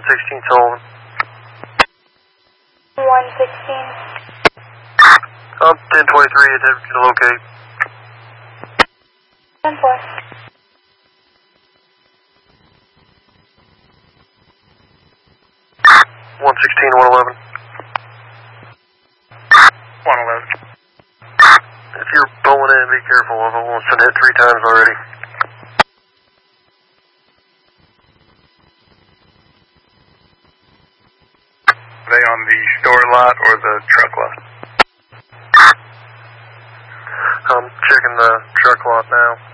116 Sullivan. 116. 1023, attempt to locate. 10-4. 116, 111. 111. If you're pulling in, be careful. I've almost been hit 3 times already. Are they on the store lot or the truck lot? I'm checking the truck lot now.